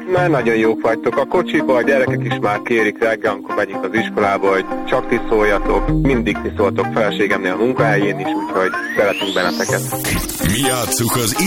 Mert nagyon jók vagytok. A kocsiba a gyerekek is már kérik reggel, amikor megyünk az iskolába, hogy csak ti szóljatok. Mindig ti szóltok feleségemnél a munkahelyén is, úgyhogy szeretünk benneteket. Mi játsszuk az